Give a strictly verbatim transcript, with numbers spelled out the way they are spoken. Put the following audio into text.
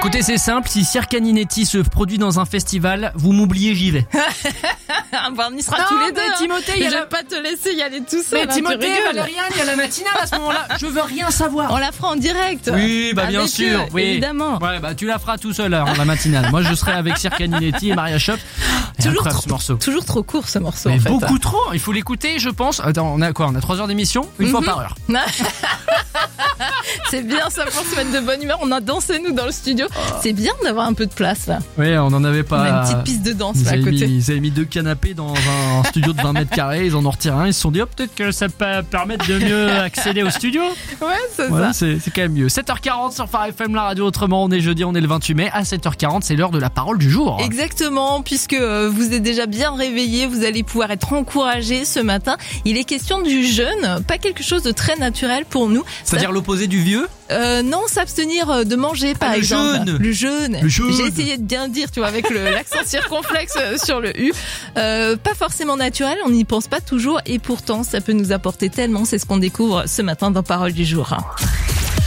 Écoutez, c'est simple, si Circa Ninetti se produit dans un festival, vous m'oubliez, j'y vais. Bah, on y sera Non, tous les deux. mais Timothée, il y a je la- vais pas te laisser y aller tout seul. Mais hein, Timothée, tu rigoles. Valériane, il y a la matinale à ce moment-là. Je veux rien savoir. On la fera en direct. Oui, bah bien Avec sûr, eux, oui. évidemment. Ouais, bah tu la feras tout seul, hein, la matinale. Moi, je serai avec Circa Ninetti et Maria Shop. C'est Toujours incroyable trop, ce morceau. toujours trop court ce morceau Mais en fait. beaucoup trop. Il faut l'écouter, je pense. Attends, on a quoi? On a trois heures d'émission, une fois Mhm. par heure. C'est bien ça pour se mettre de bonne humeur. On a dansé nous dans le studio. C'est bien d'avoir un peu de place là. Oui, on en avait On a une pas. petite piste de danse Ils là à avaient, mis, côté. ils avaient mis deux canapés dans un studio de vingt mètres carrés, ils en ont retiré un, ils se sont dit oh, peut-être que ça peut permettre de mieux accéder au studio. Ouais, c'est Voilà, ça. c'est, c'est quand même mieux. sept heures quarante sur Phare F M, la radio autrement, on est jeudi, on est le vingt-huit mai, à sept heures quarante, c'est l'heure de la parole du jour. Exactement, puisque euh, vous êtes déjà bien réveillé, vous allez pouvoir être encouragé ce matin. Il est question du jeûne, pas quelque chose de très naturel pour nous. C'est-à-dire l'opposé du vieux? Euh, non, s'abstenir de manger par Ah, le exemple. jeûne. Le jeûne. Le jeûne. J'ai essayé de bien dire, tu vois, avec le, l'accent circonflexe sur le U. Euh, pas forcément naturel, on n'y pense pas toujours et pourtant ça peut nous apporter tellement. C'est ce qu'on découvre ce matin dans Parole du jour.